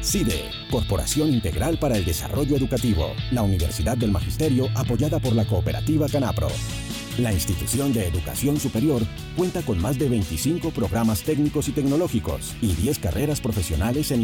CIDE, Corporación Integral para el Desarrollo Educativo, la Universidad del Magisterio apoyada por la cooperativa Canapro. La institución de educación superior cuenta con más de 25 programas técnicos y tecnológicos y 10 carreras profesionales en